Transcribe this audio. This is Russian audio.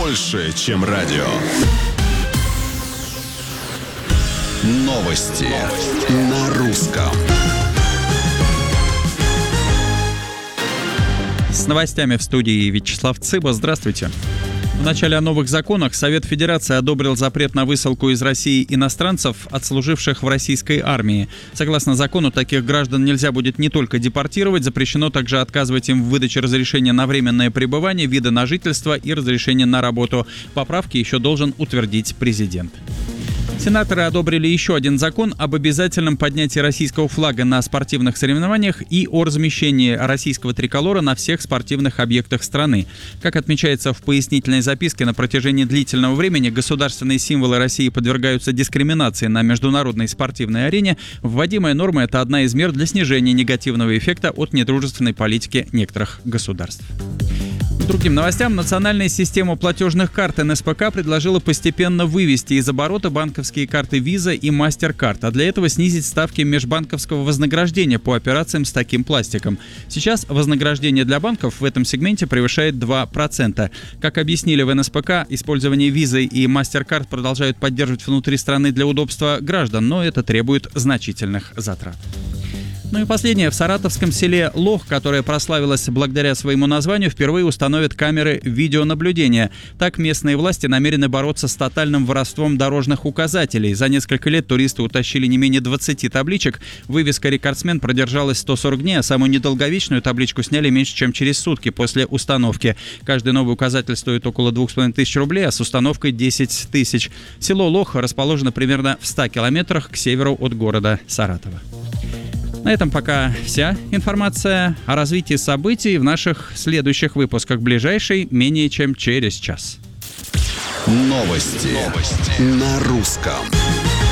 больше, чем радио. Новости на русском. С новостями в студии Вячеслав Цыба. Здравствуйте. В начале о новых законах Совет Федерации одобрил запрет на высылку из России иностранцев, отслуживших в российской армии. Согласно закону, таких граждан нельзя будет не только депортировать, запрещено также отказывать им в выдаче разрешения на временное пребывание, вида на жительство и разрешения на работу. Поправки еще должен утвердить президент. Сенаторы одобрили еще один закон об обязательном поднятии российского флага на спортивных соревнованиях и о размещении российского триколора на всех спортивных объектах страны. Как отмечается в пояснительной записке, на протяжении длительного времени государственные символы России подвергаются дискриминации на международной спортивной арене. Вводимая норма – это одна из мер для снижения негативного эффекта от недружественной политики некоторых государств. К другим новостям. Национальная система платежных карт НСПК предложила постепенно вывести из оборота банковские карты Visa и MasterCard, а для этого снизить ставки межбанковского вознаграждения по операциям с таким пластиком. Сейчас вознаграждение для банков в этом сегменте превышает 2%. Как объяснили в НСПК, использование Visa и MasterCard продолжают поддерживать внутри страны для удобства граждан, но это требует значительных затрат. Ну и последнее. В саратовском селе Лох, которое прославилось благодаря своему названию, впервые установят камеры видеонаблюдения. Так местные власти намерены бороться с тотальным воровством дорожных указателей. За несколько лет туристы утащили не менее 20 табличек. Вывеска «Рекордсмен» продержалась 140 дней, а самую недолговечную табличку сняли меньше, чем через сутки после установки. Каждый новый указатель стоит около 2500 рублей, а с установкой 10 тысяч. Село Лох расположено примерно в 100 километрах к северу от города Саратова. На этом пока вся информация. О развитии событий в наших следующих выпусках. Ближайший менее чем через час. Новости на русском.